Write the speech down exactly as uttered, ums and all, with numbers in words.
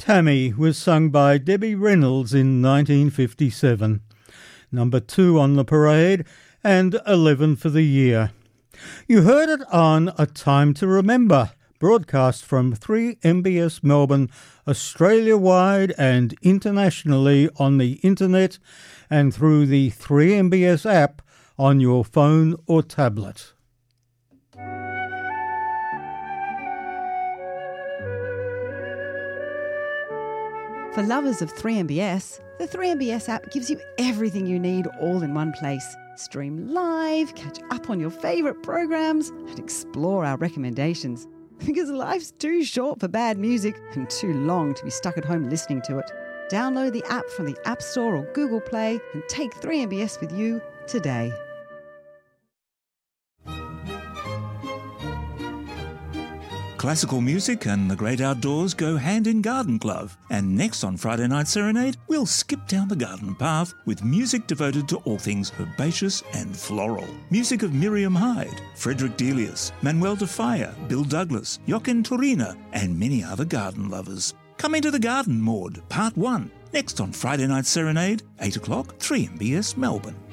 Tammy was sung by Debbie Reynolds in nineteen fifty-seven. Number two on the parade and eleven for the year. You heard it on A Time to Remember, broadcast from three M B S Melbourne, Australia-wide and internationally on the internet and through the three M B S app on your phone or tablet. For lovers of three M B S, the three M B S app gives you everything you need all in one place. Stream live, catch up on your favourite programs, and explore our recommendations. Because life's too short for bad music and too long to be stuck at home listening to it. Download the app from the App Store or Google Play and take three M B S with you today. Classical music and the great outdoors go hand in Garden Glove. And next on Friday Night Serenade, we'll skip down the garden path with music devoted to all things herbaceous and floral. Music of Miriam Hyde, Frederick Delius, Manuel de Falla, Bill Douglas, Joaquin Turina, and many other garden lovers. Come into the Garden, Maud, Part one, next on Friday Night Serenade, eight o'clock, three M B S Melbourne.